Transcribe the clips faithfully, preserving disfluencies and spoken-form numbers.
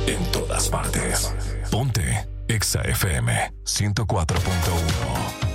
en todas partes. Ponte Exa F M ciento cuatro punto uno.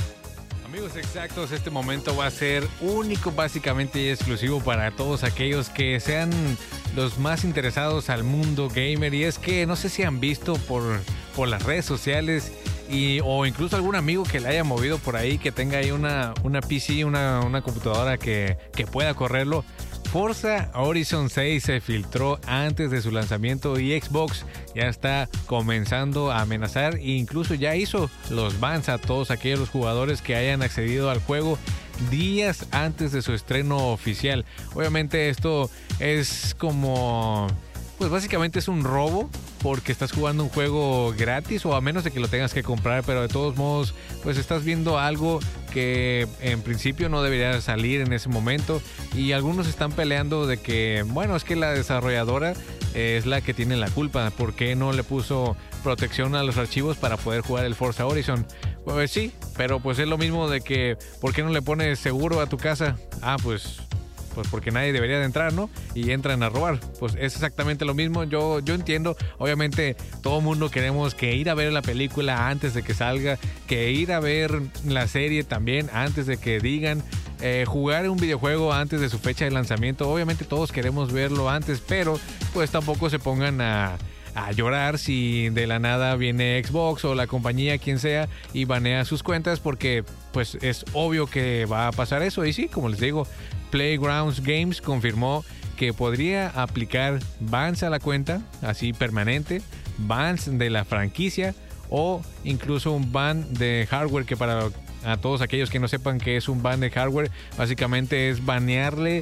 Amigos exactos, este momento va a ser único básicamente y exclusivo para todos aquellos que sean los más interesados al mundo gamer. Y es que no sé si han visto por, por las redes sociales y, o incluso algún amigo que le haya movido por ahí, que tenga ahí una, una P C, una, una computadora que, que pueda correrlo. Forza Horizon seis se filtró antes de su lanzamiento y Xbox ya está comenzando a amenazar e incluso ya hizo los bans a todos aquellos jugadores que hayan accedido al juego días antes de su estreno oficial. Obviamente esto es como, pues básicamente es un robo, porque estás jugando un juego gratis o a menos de que lo tengas que comprar, pero de todos modos pues estás viendo algo que en principio no debería salir en ese momento, y algunos están peleando de que bueno, es que la desarrolladora es la que tiene la culpa, ¿por qué no le puso protección a los archivos para poder jugar el Forza Horizon? Pues sí, pero pues es lo mismo de que ¿por qué no le pones seguro a tu casa? Ah, pues Pues porque nadie debería de entrar, ¿no? Y entran a robar. Pues es exactamente lo mismo. Yo, yo entiendo, obviamente todo mundo queremos que ir a ver la película antes de que salga, que ir a ver la serie también antes de que digan, eh, jugar un videojuego antes de su fecha de lanzamiento. Obviamente todos queremos verlo antes, pero pues tampoco se pongan a... a llorar si de la nada viene Xbox o la compañía, quien sea, y banea sus cuentas, porque pues es obvio que va a pasar eso. Y sí, como les digo, Playgrounds Games confirmó que podría aplicar bans a la cuenta, así permanente, bans de la franquicia o incluso un ban de hardware, que para a todos aquellos que no sepan qué es un ban de hardware, básicamente es banearle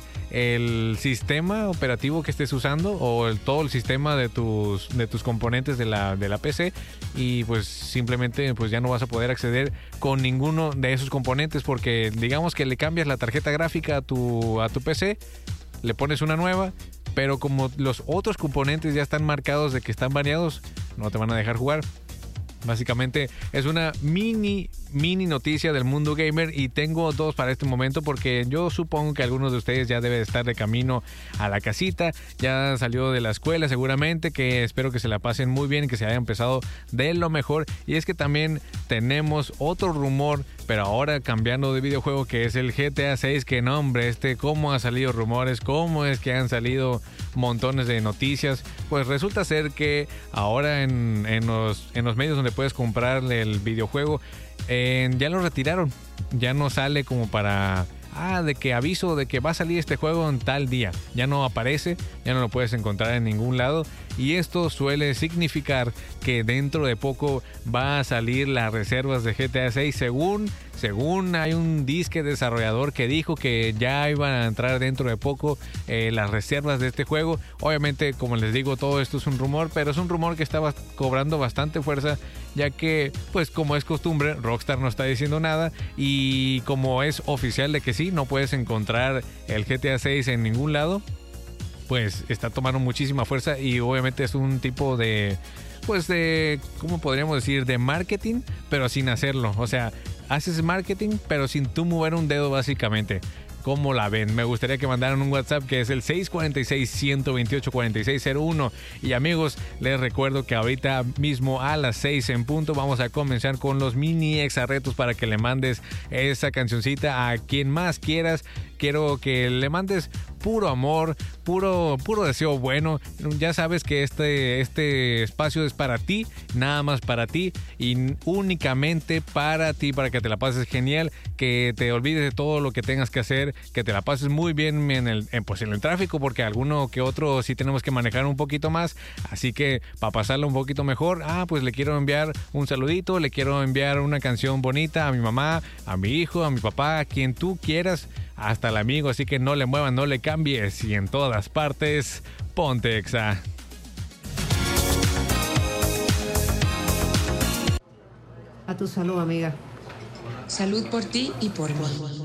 el sistema operativo que estés usando o el, todo el sistema de tus, de tus componentes de la, de la P C, y pues simplemente pues ya no vas a poder acceder con ninguno de esos componentes, porque digamos que le cambias la tarjeta gráfica a tu, a tu P C, le pones una nueva, pero como los otros componentes ya están marcados de que están baneados, no te van a dejar jugar. Básicamente es una mini, mini noticia del mundo gamer, y tengo dos para este momento porque yo supongo que algunos de ustedes ya deben estar de camino a la casita, ya salió de la escuela seguramente, que espero que se la pasen muy bien y que se haya empezado de lo mejor. Y es que también tenemos otro rumor, pero ahora cambiando de videojuego, que es el G T A seis, que no hombre, este cómo ha salido rumores, cómo es que han salido montones de noticias. Pues resulta ser que ahora en, en, los, en los medios donde puedes comprar el videojuego, eh, ya lo retiraron, ya no sale como para... Ah, de que aviso de que va a salir este juego en tal día. Ya no aparece, ya no lo puedes encontrar en ningún lado. Y esto suele significar que dentro de poco va a salir las reservas de G T A seis. Según, según hay un disque desarrollador que dijo que ya iban a entrar dentro de poco eh, las reservas de este juego. Obviamente, como les digo, todo esto es un rumor, pero es un rumor que está cobrando bastante fuerza, ya que, pues como es costumbre, Rockstar no está diciendo nada, y como es oficial de que sí, no puedes encontrar el G T A seis en ningún lado, pues está tomando muchísima fuerza. Y obviamente es un tipo de, pues de, ¿cómo podríamos decir? De marketing, pero sin hacerlo. O sea, haces marketing, pero sin tú mover un dedo básicamente. ¿Cómo la ven? Me gustaría que mandaran un WhatsApp, que es el seis cuatro seis, uno dos ocho, cuatro seis cero uno. Y amigos, les recuerdo que ahorita mismo a las seis en punto vamos a comenzar con los mini exarretos para que le mandes esa cancioncita a quien más quieras. Quiero que le mandes puro amor, puro, puro deseo bueno. Ya sabes que este, este espacio es para ti, nada más para ti y únicamente para ti, para que te la pases genial, que te olvides de todo lo que tengas que hacer, que te la pases muy bien en el, en, pues en el tráfico, porque alguno que otro sí tenemos que manejar un poquito más, así que para pasarlo un poquito mejor, ah, pues le quiero enviar un saludito, le quiero enviar una canción bonita a mi mamá, a mi hijo, a mi papá, a quien tú quieras, hasta el amigo, así que no le muevan, no le cambies, y en todas partes, ponte Exa. A tu salud, amiga. Salud por ti y por mí.